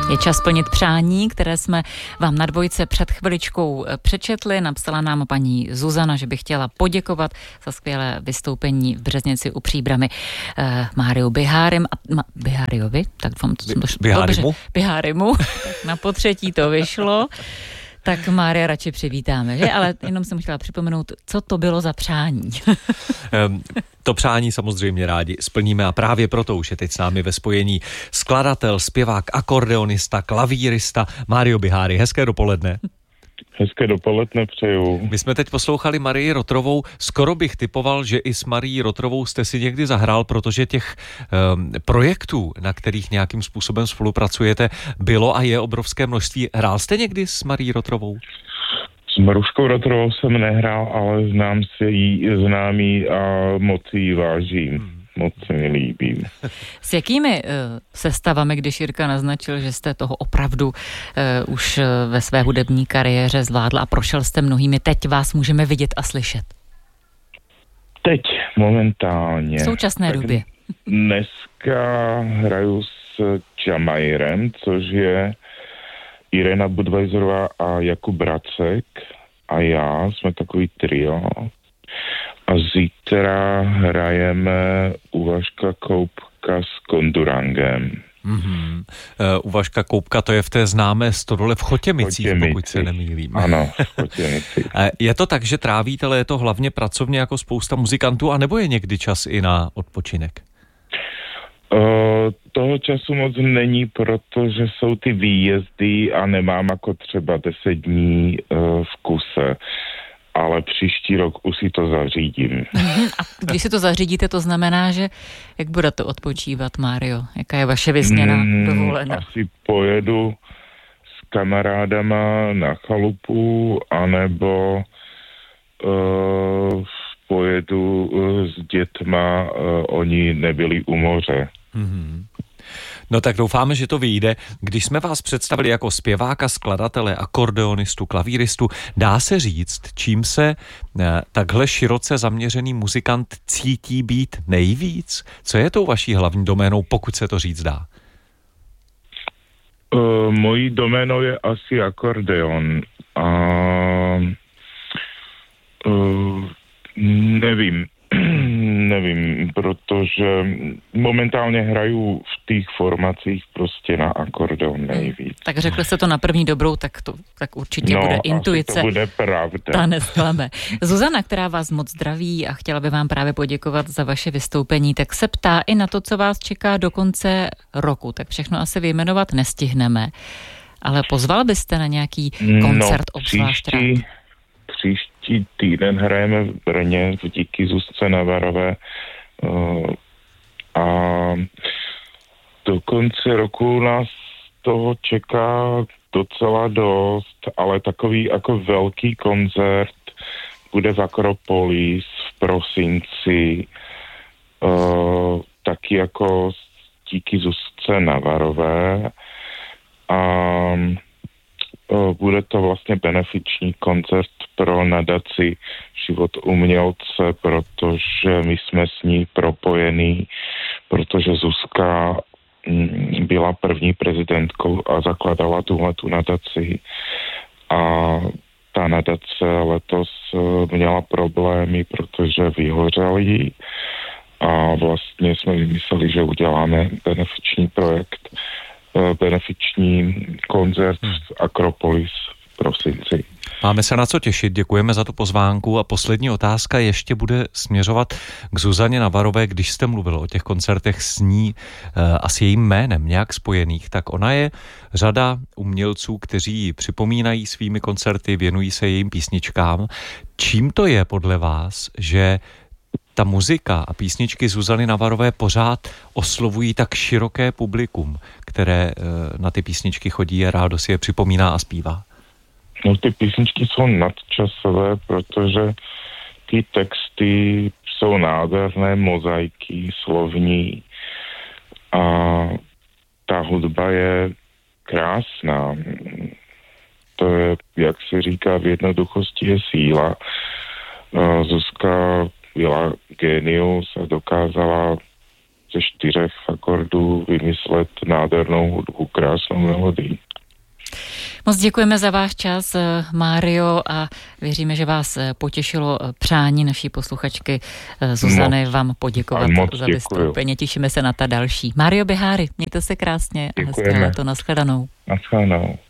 Je čas plnit přání, které jsme vám na Dvojce před chviličkou přečetli. Napsala nám paní Zuzana, že by chtěla poděkovat za skvělé vystoupení v Březnici u Příbrami Máriu Biháriovi, tak vám to jsem Bihárimu, tak na potřetí to vyšlo. Tak Mária radši přivítáme, že? Ale jenom jsem chtěla připomenout, co to bylo za přání. To přání samozřejmě rádi splníme a právě proto už je teď s námi ve spojení skladatel, zpěvák, akordeonista, klavírista Mário Bihári. Hezké dopoledne. Hezké dopoledne přeju. My jsme teď poslouchali Marii Rotrovou. Skoro bych typoval, že i s Marií Rotrovou jste si někdy zahrál, protože těch projektů, na kterých nějakým způsobem spolupracujete, bylo a je obrovské množství. Hrál jste někdy s Marií Rotrovou? S Maruškou Rotrovou jsem nehrál, ale znám jí a moc jí vážím. Moc se mi líbí. S jakými sestavami, když Jirka naznačil, že jste toho opravdu už ve své hudební kariéře zvládl a prošel jste mnohými, teď vás můžeme vidět a slyšet? Teď, momentálně. V současné době. Dneska hraju s Čamajrem, což je Irena Budweiserová a Jakub Bracek a já, jsme takový trio. A zítra hrajeme u Vaška Koupka s Kondurangem. Mm-hmm. U Vaška Koupka, to je v té známé stodole v Chotěmicích, pokud se nemýlím. Ano, v Chotěmicích. Je to tak, že trávíte léto hlavně pracovně jako spousta muzikantů, anebo je někdy čas i na odpočinek? Toho času moc není, protože jsou ty výjezdy a nemám jako třeba 10 dní v kuse. Ale příští rok už si to zařídím. A když si to zařídíte, to znamená, že jak budete odpočívat, Mário? Jaká je vaše vysněná dovolená? Asi pojedu s kamarádama na chalupu, anebo pojedu s dětma, oni nebyli u moře. Mm-hmm. No tak doufáme, že to vyjde. Když jsme vás představili jako zpěváka, skladatele, akordeonistu, klavíristu, dá se říct, čím se takhle široce zaměřený muzikant cítí být nejvíc? Co je tou vaší hlavní doménou, pokud se to říct dá? Mojí doménou je asi akordeon. Nevím, protože momentálně hraju v těch formacích prostě na akordeon nejvíc. Tak řekli jste to na první dobrou, tak určitě bude intuice. To bude pravda. Ta nesklame. Zuzana, která vás moc zdraví a chtěla by vám právě poděkovat za vaše vystoupení, tak se ptá i na to, co vás čeká do konce roku. Tak všechno asi vyjmenovat nestihneme. Ale pozval byste na nějaký koncert obzvlášť rád? Příští týden hrajeme v Brně díky Zuzce Navarové a do konce roku nás toho čeká docela dost, ale takový jako velký koncert bude v Akropolis v prosinci, taky jako díky Zuzce Navarové a bude to vlastně benefiční koncert pro nadaci Život umělce, protože my jsme s ní propojení, protože Zuzka byla první prezidentkou a zakladala tuhletu nadaci a ta nadace letos měla problémy, protože vyhořely a vlastně jsme vymysleli, že uděláme benefiční projekt, benefiční koncert z Akropolis v prosinci. Máme se na co těšit, děkujeme za tu pozvánku a poslední otázka ještě bude směřovat k Zuzaně Navarové. Když jste mluvil o těch koncertech s ní a s jejím jménem nějak spojených, tak ona je řada umělců, kteří ji připomínají svými koncerty, věnují se jejím písničkám. Čím to je podle vás, že ta muzika a písničky Zuzany Navarové pořád oslovují tak široké publikum, které na ty písničky chodí a rádo si je připomíná a zpívá? No, ty písničky jsou nadčasové, protože ty texty jsou nádherné, mozaiky, slovní a ta hudba je krásná. To je, jak se říká, v jednoduchosti je síla. Zuzka byla génius a dokázala ze 4 akordů vymyslet nádhernou hudbu, krásnou melodii. Moc děkujeme za váš čas, Mário, a věříme, že vás potěšilo přání naší posluchačky Zuzany vám poděkovat za vystoupení. Těšíme se na ta další. Mário Beháry, mějte se krásně a hezké léto, nashledanou. Nashledanou.